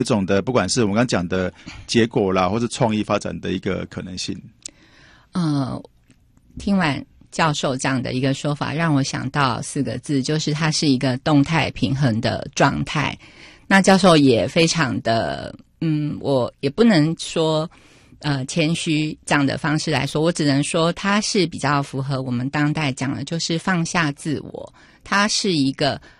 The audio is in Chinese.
一种的，不管是我们刚刚讲的结果啦，或是创意发展的一个可能性。 听完教授这样的一个说法，让我想到4个字，就是它是一个动态平衡的状态。那教授也非常的，我也不能说谦虚这样的方式来说，我只能说它是比较符合我们当代讲的，就是放下自我。它是一个